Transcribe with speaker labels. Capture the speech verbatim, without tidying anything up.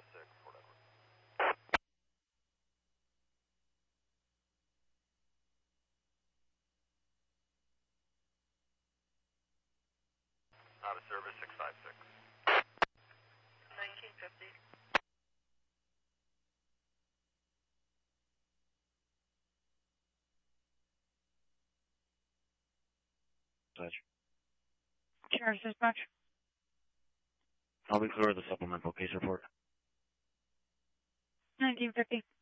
Speaker 1: six, Fort Edward. Out of service, six five six.
Speaker 2: nineteen fifty.
Speaker 3: Dispatch.
Speaker 4: Sheriff's dispatch.
Speaker 3: I'll be clear of the supplemental case report.
Speaker 4: nineteen fifty.